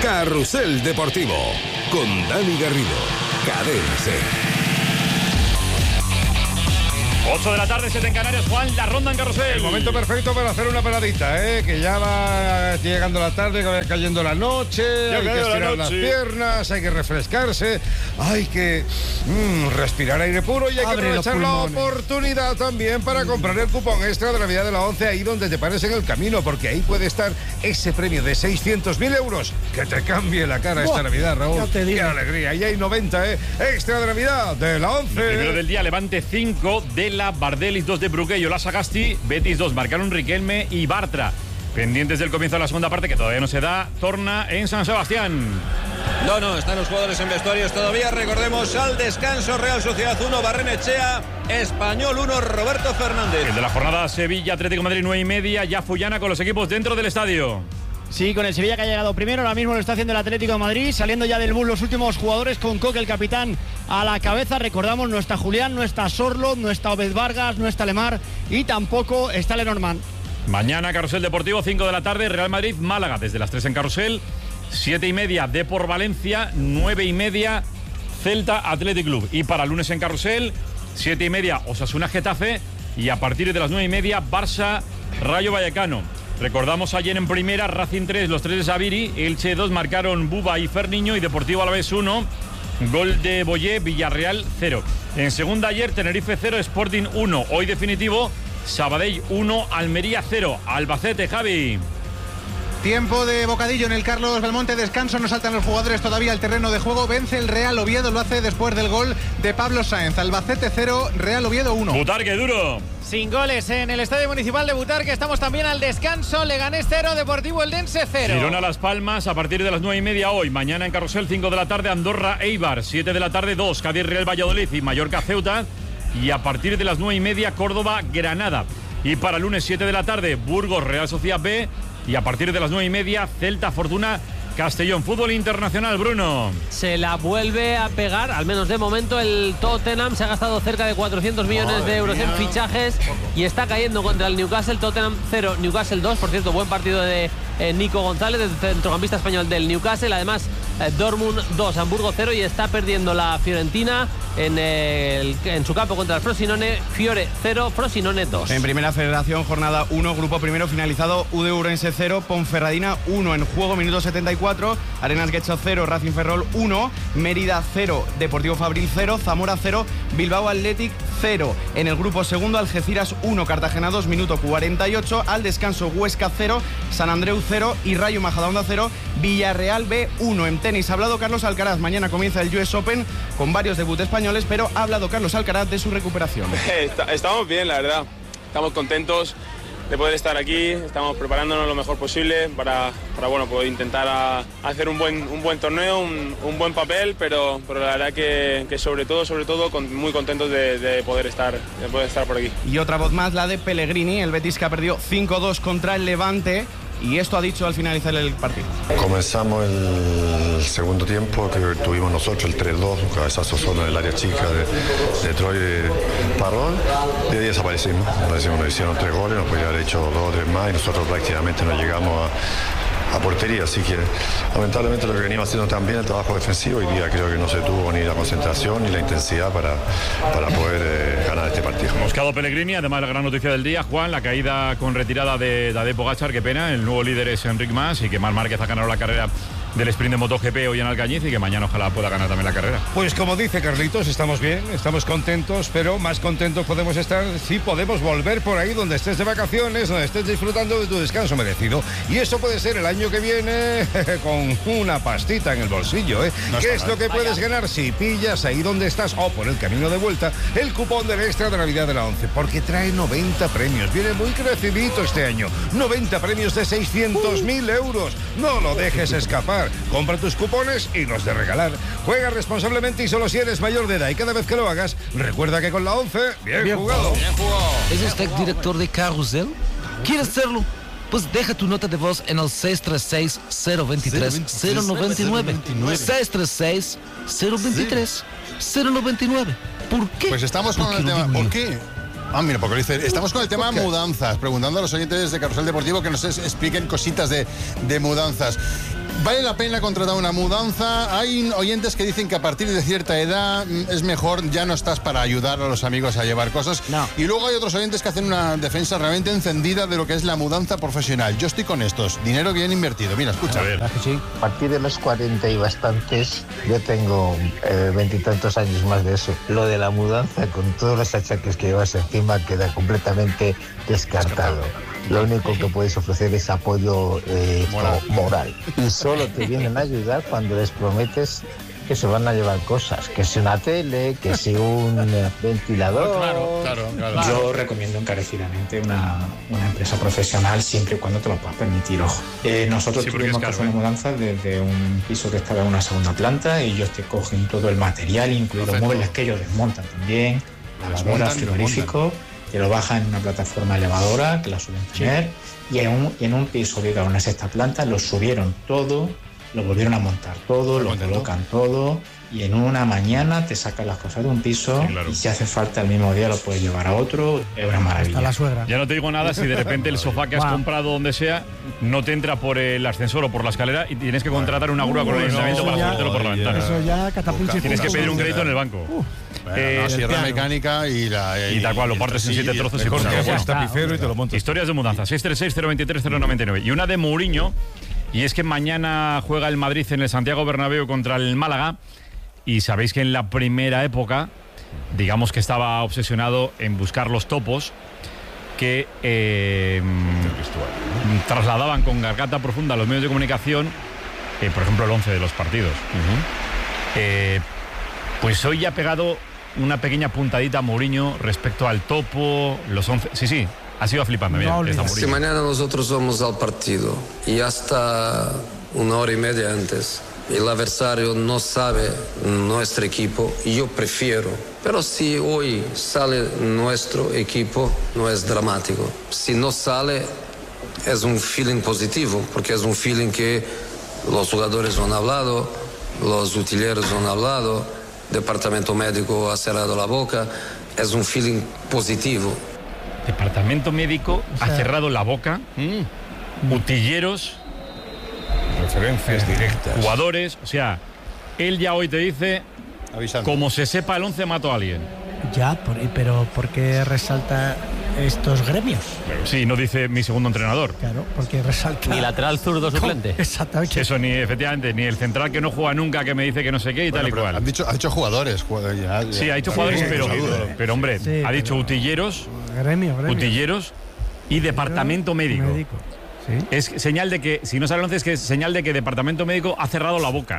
Carrusel Deportivo con Dani Garrido. Cadena Ser. 8 de la tarde, 7 en Canarias. Juan, la ronda en Carrusel. El momento perfecto para hacer una paradita, que ya va llegando la tarde, que va cayendo la noche, hay que estirar las piernas, hay que refrescarse, hay que respirar aire puro y hay que aprovechar la oportunidad también para comprar el cupón extra de Navidad de la 11 ahí donde te pares en el camino, porque ahí puede estar ese premio de 600.000 euros que te cambie la cara esta Navidad, Raúl. ¡Qué alegría! Y hay 90, extra de Navidad de la 11. El primero del día, Levante 5 de la Bardelis, 2 de Bruguello, la Sagasti, Betis 2, marcaron Riquelme y Bartra. Pendientes del comienzo de la segunda parte, que todavía no se da, torna en San Sebastián. No, están los jugadores en vestuarios todavía. Recordemos al descanso: Real Sociedad 1, Barrenechea, Español 1, Roberto Fernández. El de la jornada, Sevilla, Atlético de Madrid 9:30, ya Fullana con los equipos dentro del estadio. Sí, con el Sevilla que ha llegado primero, ahora mismo lo está haciendo el Atlético de Madrid, saliendo ya del bus los últimos jugadores con Coque, el capitán, a la cabeza. Recordamos, no está Julián, no está Sorlo, no está Obed Vargas, no está Lemar y tampoco está Lenormand. Mañana Carrusel Deportivo, 5 de la tarde, Real Madrid, Málaga, desde las 3 en Carrusel, 7:30, Depor Valencia, 9:30, Celta Athletic Club. Y para lunes en Carrusel, 7:30, Osasuna Getafe y a partir de las 9:30, Barça Rayo Vallecano. Recordamos ayer en primera, Racing 3, los 3 de Xaviri, Elche 2, marcaron Buba y Ferniño y Deportivo Alavés 1, gol de Boyé, Villarreal 0. En segunda ayer, Tenerife 0, Sporting 1, hoy definitivo, Sabadell 1, Almería 0, Albacete, Javi. Tiempo de bocadillo en el Carlos Belmonte, descanso, no saltan los jugadores todavía al terreno de juego, vence el Real Oviedo, lo hace después del gol de Pablo Sáenz. Albacete 0, Real Oviedo 1. Butarque, duro. Sin goles en el Estadio Municipal de Butarque, estamos también al descanso, Leganés 0, Deportivo Eldense 0. Girona Las Palmas a partir de las 9:30 hoy, mañana en Carrusel 5 de la tarde, Andorra Eibar, 7 de la tarde 2, Cádiz Real Valladolid y Mallorca Ceuta y a partir de las 9:30 Córdoba Granada. Y para lunes 7 de la tarde, Burgos Real Sociedad B y a partir de las 9:30 Celta Fortuna Castellón. Fútbol internacional, Bruno. Se la vuelve a pegar, al menos de momento, el Tottenham. Se ha gastado cerca de 400 millones de euros en fichajes y está cayendo contra el Newcastle. Tottenham 0, Newcastle 2. Por cierto, buen partido de Nico González, el centrocampista español del Newcastle. Además, Dortmund 2, Hamburgo 0 y está perdiendo la Fiorentina en su campo contra el Frosinone. Fiore 0, Frosinone 2. En Primera Federación, jornada 1, grupo primero finalizado, UD Ourense 0, Ponferradina 1 en juego, minuto 74. Arenas Guecho 0, Racing Ferrol 1, Mérida 0, Deportivo Fabril 0, Zamora 0, Bilbao Athletic 0. En el grupo segundo, Algeciras 1, Cartagena 2, minuto 48. Al descanso, Huesca 0, San Andreu 0 y Rayo Majadahonda 0, Villarreal B 1. En tenis ha hablado Carlos Alcaraz. Mañana comienza el US Open con varios debuts españoles, pero ha hablado Carlos Alcaraz de su recuperación. Estamos bien, la verdad. Estamos contentos de poder estar aquí, estamos preparándonos lo mejor posible para bueno, pues intentar hacer un buen torneo, un buen papel, pero la verdad que sobre todo muy contentos de poder estar por aquí. Y otra voz más, la de Pellegrini, el Betis que ha perdido 5-2 contra el Levante. Y esto ha dicho al finalizar el partido. Comenzamos el segundo tiempo que tuvimos nosotros, el 3-2, un cabezazo solo en el área chica de Troy Parrón, y ahí desaparecimos, nos hicieron 3 goles, nos podrían haber hecho 2 o 3 más y nosotros prácticamente no llegamos a portería, así que lamentablemente lo que venimos haciendo también el trabajo defensivo, hoy día creo que no se tuvo ni la concentración ni la intensidad para poder ganar este partido. Moscado Pellegrini, además la gran noticia del día, Juan, la caída con retirada de Tadej Pogačar, qué pena, el nuevo líder es Enric Mas y que Marc Márquez ha ganado la carrera del sprint de MotoGP hoy en Alcañiz y que mañana ojalá pueda ganar también la carrera. Pues como dice Carlitos, estamos bien, estamos contentos, pero más contentos podemos estar si podemos volver por ahí donde estés de vacaciones, donde estés disfrutando de tu descanso merecido. Y eso puede ser el año que viene con una pastita en el bolsillo, ¿eh? No. ¿Qué es lo que puedes ganar si pillas ahí donde estás o por el camino de vuelta el cupón del extra de Navidad de la 11? Porque trae 90 premios, viene muy crecidito este año, 90 premios de 600.000 euros. No lo dejes escapar. Compra tus cupones y los de regalar. Juega responsablemente y solo si eres mayor de edad. Y cada vez que lo hagas, recuerda que con la 11, bien jugado. Bien jugado. ¿Es usted director de Carrusel? ¿Quieres serlo? Pues deja tu nota de voz en el 636-023-099. 636-023-099. ¿Por qué? Pues estamos con el tema. ¿Por qué? Mira, porque dice, estamos con el tema mudanzas, preguntando a los oyentes de Carrusel Deportivo que nos expliquen cositas de mudanzas. ¿Vale la pena contratar una mudanza? Hay oyentes que dicen que a partir de cierta edad es mejor, ya no estás para ayudar a los amigos a llevar cosas. No. Y luego hay otros oyentes que hacen una defensa realmente encendida de lo que es la mudanza profesional. Yo estoy con estos. Dinero bien invertido. Mira, escucha. A partir de los 40 y bastantes, yo tengo 20 y tantos años más de eso. Lo de la mudanza, con todos los achaques que llevas encima, queda completamente descartado. Lo único que puedes ofrecer es apoyo moral. Y solo te vienen a ayudar cuando les prometes que se van a llevar cosas, que si una tele, que si un ventilador. Claro. Yo recomiendo encarecidamente una empresa profesional siempre y cuando te lo puedas permitir, ojo. Nosotros tuvimos que hacer una mudanza desde un piso que estaba en una segunda planta y ellos te cogen todo el material, incluidos muebles que ellos desmontan también, lavadoras, frigorífico, te lo bajan en una plataforma elevadora que la suelen tener, y en un piso que era una sexta planta lo subieron todo, lo volvieron a montar todo, lo colocan todo, y en una mañana te sacan las cosas de un piso, y si hace falta el mismo día lo puedes llevar a otro. Es una maravilla. La suegra. Ya no te digo nada si de repente el sofá que has comprado donde sea no te entra por el ascensor o por la escalera y tienes que contratar una grúa con el ayuntamiento para subírtelo por la ventana. Eso ya catapulta. Tienes que pedir un crédito en el banco. La sierra mecánica y tal cual, lo partes en 7 trozos y cortas. Tapicero y te lo montas. Historias de mudanza, 636-023-099. Y una de Mourinho, y es que mañana juega el Madrid en el Santiago Bernabéu contra el Málaga, y sabéis que en la primera época, digamos que estaba obsesionado en buscar los topos que trasladaban con garganta profunda a los medios de comunicación, por ejemplo, el 11 de los partidos. Pues hoy ya ha pegado una pequeña puntadita a Mourinho respecto al topo, los 11. Sí, ha sido flipando. Mira, si mañana nosotros vamos al partido y hasta una hora y media antes el adversario no sabe nuestro equipo, yo prefiero. Pero si hoy sale nuestro equipo, no es dramático. Si no sale, es un feeling positivo, porque es un feeling que los jugadores han hablado, los utileros han hablado, departamento médico ha cerrado la boca, es un feeling positivo. Departamento médico ha cerrado la boca, utilleros, referencias directas, jugadores, o sea, él ya hoy te dice, avisando, como se sepa el 11 mato a alguien. Ya, pero ¿por qué resalta estos gremios? Sí, no dice mi segundo entrenador. Claro, porque resalta... Ni lateral zurdo suplente. Exactamente. Eso, efectivamente, ni el central que no juega nunca, que me dice que no sé qué y tal y cual. Ha dicho jugadores. Sí, ha dicho jugadores, pero hombre, sí, ha dicho utilleros, gremio. Utilleros y departamento médico. ¿Sí? Es señal de que, si no sale el 11, es que es señal de que departamento médico ha cerrado la boca.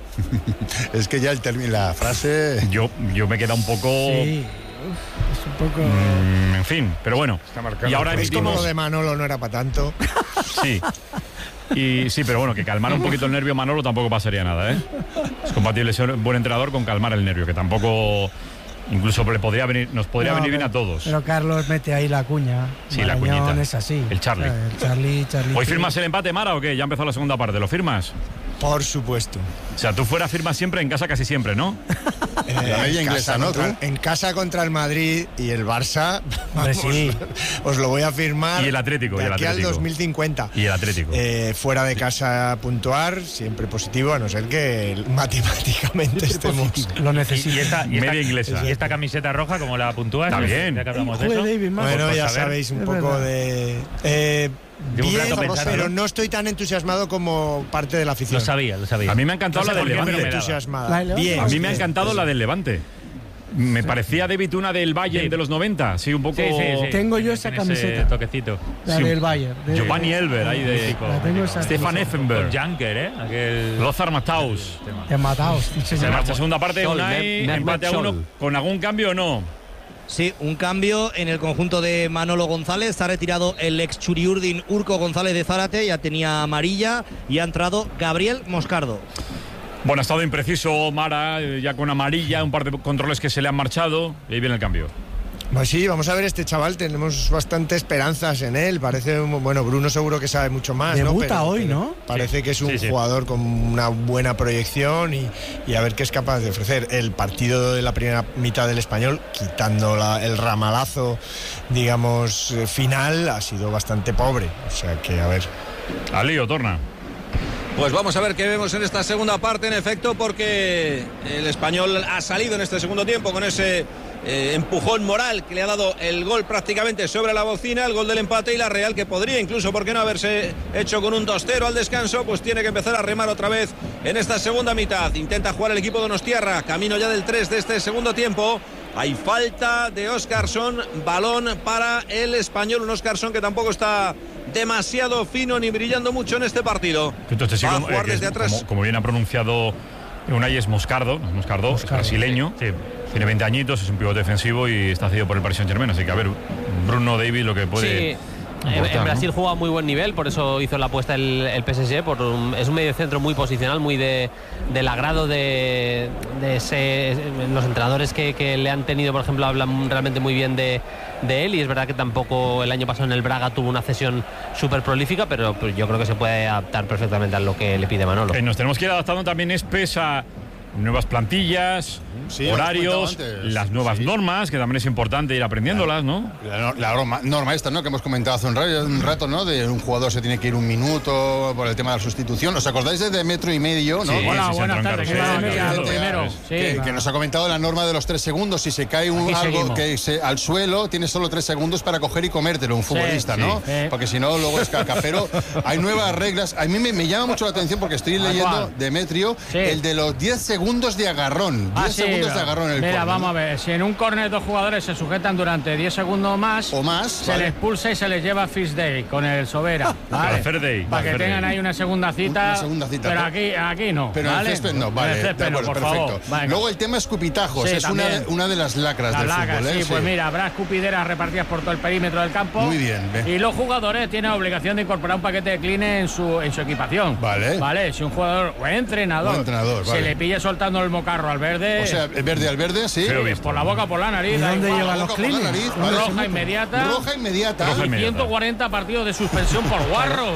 Es que ya la frase... Yo me queda un poco... Sí. Es un poco... en fin, pero bueno. Y ahora ¿Veis como lo de Manolo no era para tanto? Sí. Sí, pero bueno, que calmar un poquito el nervio Manolo tampoco pasaría nada, ¿eh? Es compatible ser buen entrenador con calmar el nervio, que tampoco... Incluso nos podría venir bien a todos. Pero Carlos mete ahí la cuña. Sí, la cuñita. Es así. El Charlie. Charlie. ¿Hoy firmas el empate, Mara, o qué? Ya empezó la segunda parte. ¿Lo firmas? Por supuesto. O sea, tú fuera firmas siempre, en casa casi siempre, ¿no? La media inglesa, ¿no? En casa contra el Madrid y el Barça, vamos, sí. Os lo voy a firmar. Y el Atlético. De aquí al 2050. Y el Atlético. Fuera de casa puntuar, siempre positivo, a no ser que matemáticamente estemos... Lo necesito. Media inglesa. ¿Y esta camiseta roja, como la puntúas? Está bien. Ya que hablamos de eso. Bueno, ya sabéis un poco de... bien, pero no estoy tan entusiasmado como parte de la afición. Lo sabía. A mí me ha encantado la del Levante. Bien. A mí me ha encantado la del Levante. Me parecía, David, una del Bayern de los 90. Sí, un poco... Sí. Tengo yo esa camiseta. Toquecito. La del Bayern. Giovanni Elber, ahí de... Stefan Effenberg. Junker, Lothar Matthaus. De Matthaus. Se marcha segunda parte, Unai, empate a 1. ¿Con algún cambio o no? Sí, un cambio en el conjunto de Manolo González. Se ha retirado el ex Churiurdin Urco González de Zárate, ya tenía amarilla, y ha entrado Gabriel Moscardo. Bueno, ha estado impreciso Mara, ya con amarilla, un par de controles que se le han marchado, y ahí viene el cambio. Pues sí, vamos a ver este chaval, tenemos bastante esperanzas en él, parece, bueno, Bruno seguro que sabe mucho más, debuta, ¿no? Hoy, ¿no? Parece que es un jugador con una buena proyección y a ver qué es capaz de ofrecer. El partido de la primera mitad del Español, quitando el ramalazo, digamos, final, ha sido bastante pobre, o sea que a ver. Alí o torna. Pues vamos a ver qué vemos en esta segunda parte, en efecto, porque el Español ha salido en este segundo tiempo con ese empujón moral que le ha dado el gol prácticamente sobre la bocina, el gol del empate, y la Real, que podría incluso, ¿por qué no haberse hecho con un 2-0 al descanso? Pues tiene que empezar a remar otra vez en esta segunda mitad. Intenta jugar el equipo de Donostiarra, camino ya del 3 de este segundo tiempo. Hay falta de Óscarson, balón para el Español, un Óscarson que tampoco está demasiado fino ni brillando mucho en este partido. Entonces, sí, como bien ha pronunciado Unai, es Moscardo, es brasileño, sí. Tiene 20 añitos, es un pivote defensivo y está cedido por el Paris Saint-Germain, así que a ver, Bruno Davies lo que puede... Sí. En Brasil juega a muy buen nivel, por eso hizo la apuesta el PSG. Es un mediocentro muy posicional, muy del agrado de los entrenadores que le han tenido, por ejemplo, hablan realmente muy bien de él, y es verdad que tampoco el año pasado en el Braga tuvo una cesión súper prolífica, pero yo creo que se puede adaptar perfectamente a lo que le pide Manolo. Nos tenemos que ir adaptando también, a nuevas plantillas, horarios, las nuevas normas, que también es importante ir aprendiéndolas, ¿no? La norma esta, ¿no?, que hemos comentado hace un rato, ¿no?, de un jugador se tiene que ir un minuto por el tema de la sustitución. ¿Os acordáis de metro y medio, no? Sí, buenas tardes. Que nos ha comentado la norma de los 3 segundos. Si se cae algo al suelo, tienes solo 3 segundos para coger y comértelo, un futbolista, ¿no? Porque si no, luego es caca. Pero hay nuevas reglas. A mí me llama mucho la atención porque estoy leyendo Demetrio, el de los 10 segundos de agarrón. 10 segundos de agarrón en el córner. Vamos a ver, si en un córner 2 jugadores se sujetan durante 10 segundos o más, se les expulsa y se les lleva Fish Day con el Sobera. ¿Vale? Para que tengan ahí una segunda cita. Pero aquí no. Pero ¿vale? en el césped no, vale. En el césped no, por favor. Luego el tema escupitajos, es una de las lacras del fútbol. Sí, pues mira, habrá escupideras repartidas por todo el perímetro del campo. Muy bien. Y los jugadores tienen obligación de incorporar un paquete de clean en su equipación. Vale. Si un jugador o entrenador se le pilla soltando el mocarro al verde. O sea, el verde al verde, sí. Por la boca, por la nariz. ¿Dónde llevan los clean? Roja inmediata. Roja inmediata. Y 140 partidos de suspensión por guarro.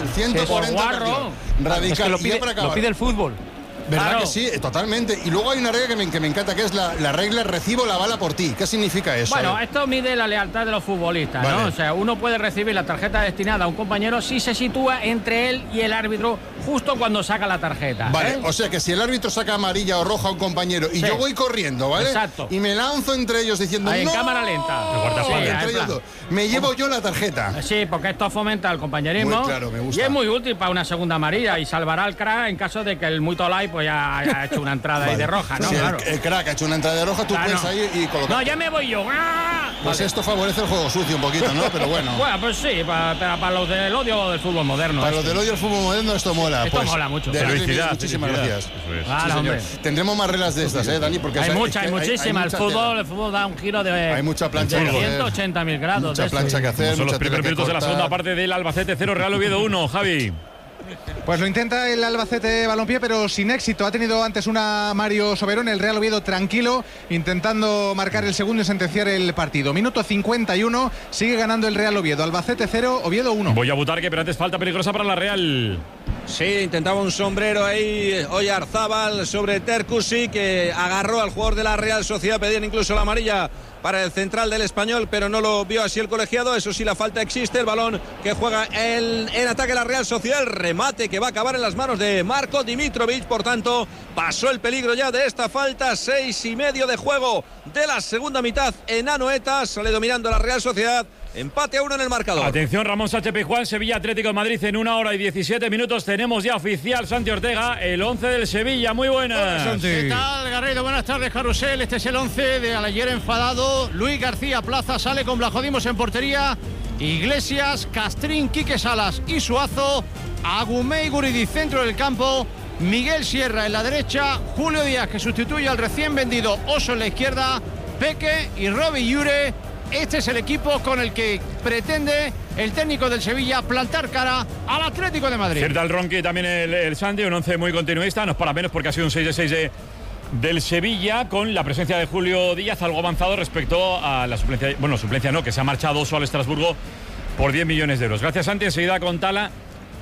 140 partidos. Radical. Es que lo pide el fútbol. ¿Verdad que sí? Totalmente. Y luego hay una regla que me encanta, que es la regla recibo la bala por ti. ¿Qué significa eso? Bueno, esto mide la lealtad de los futbolistas, ¿no? O sea, uno puede recibir la tarjeta destinada a un compañero si se sitúa entre él y el árbitro justo cuando saca la tarjeta. Vale, o sea que si el árbitro saca amarilla o roja a un compañero y yo voy corriendo, ¿vale? Exacto. Y me lanzo entre ellos diciendo ahí, ¡no! en cámara lenta. Entre ellos dos. Me llevo yo la tarjeta. Sí, porque esto fomenta el compañerismo. Muy claro, me gusta. Y es muy útil para una segunda amarilla y salvará al crack en caso de que el muy tolai pues ya haya hecho una entrada ahí de roja, ¿no? Si el crack ha hecho una entrada de roja, tú puedes ahí y colocar. No, ya me voy yo. Pues esto favorece el juego sucio un poquito, ¿no? Pero bueno. Bueno, pues sí, para los del odio del fútbol moderno. Para los del odio del fútbol moderno esto mola. Esto mola mucho. Felicidad. Muchísimas gracias. Hombre. Tendremos más reglas de estas, Dani, porque hay muchísimas. El fútbol da un giro de hay mucha plancha de 180.000 grados. Mucha plancha que hacer. Son los primeros minutos de la segunda parte del Albacete 0, Real Oviedo 1, Javi. Pues lo intenta el Albacete Balompié, pero sin éxito. Ha tenido antes una Mario Soberón, el Real Oviedo tranquilo, intentando marcar el segundo y sentenciar el partido. Minuto 51, sigue ganando el Real Oviedo. Albacete 0, Oviedo 1. Voy a Butarque, pero antes falta peligrosa para la Real. Sí, intentaba un sombrero ahí Oyarzábal sobre Tercusi, que agarró al jugador de la Real Sociedad, pedían incluso la amarilla para el central del Español, pero no lo vio así el colegiado. Eso sí, la falta existe. El balón que juega en ataque la Real Sociedad, el remate que va a acabar en las manos de Marko Dimitrovic. Por tanto, pasó el peligro ya de esta falta. 6:30 de juego de la segunda mitad en Anoeta. Sale dominando la Real Sociedad. Empate a 1 en el marcador. Atención, Ramón Sánchez Pizjuán, Sevilla Atlético de Madrid en 1 hora y 17 minutos. Tenemos ya oficial, Santi Ortega, el 11 del Sevilla. Muy buenas. ¿Qué tal, Garrido? Buenas tardes, Carrusel. Este es el 11 de ayer enfadado. Luis García Plaza sale con Blajodimos en portería. Iglesias, Castrín, Quique Salas y Suazo. Agumey Guridi centro del campo. Miguel Sierra en la derecha. Julio Díaz, que sustituye al recién vendido Oso en la izquierda. Peque y Robbie Llure. Este es el equipo con el que pretende el técnico del Sevilla plantar cara al Atlético de Madrid. Cierta el Ronqui, también el Santi, un 11 muy continuista, no es para menos porque ha sido un 6-6 del Sevilla, con la presencia de Julio Díaz, algo avanzado respecto a la suplencia, bueno, suplencia no, que se ha marchado Oso al Estrasburgo por 10 millones de euros. Gracias, Santi, enseguida con Tala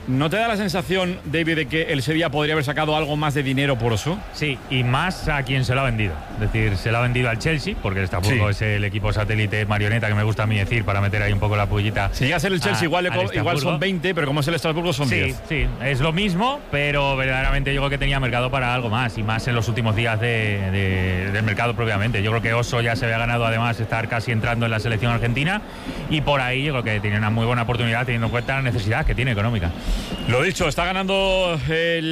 ¿No te da la sensación, David, de que el Sevilla podría haber sacado algo más de dinero por Oso? Sí, y más a quien se lo ha vendido. Es decir, se lo ha vendido al Chelsea, porque el Estrasburgo es el equipo satélite marioneta que me gusta a mí decir, para meter ahí un poco la pullita. Si llega a ser el Chelsea, igual son 20, pero como es el Estrasburgo son 10. Sí, es lo mismo, pero verdaderamente yo creo que tenía mercado para algo más, y más en los últimos días del mercado propiamente. Yo creo que Oso ya se había ganado además estar casi entrando en la selección argentina, y por ahí yo creo que tiene una muy buena oportunidad teniendo en cuenta la necesidad que tiene económica. Lo dicho, está ganando el